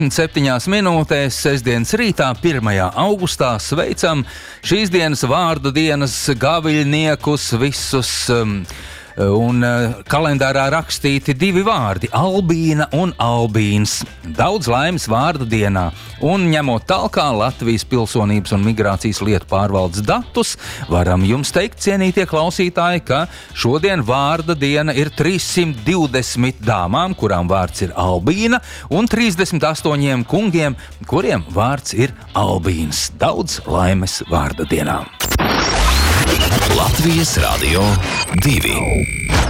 7 minūtēs sestdienas rītā, 1. augustā, sveicam šīs dienas vārdu dienas gaviļniekus visus. Un kalendārā rakstīti 2 vārdi – Albīna un Albīns. Daudz laimes vārda dienā. Un ņemot talkā Latvijas pilsonības un migrācijas lietu pārvaldes datus, varam jums teikt, cienītie klausītāji, ka šodien vārda diena ir 320 dāmām, kurām vārds ir Albīna, un 38 kungiem, kuriem vārds ir Albīns. Daudz laimes vārda dienā. Latvijas Radio 2.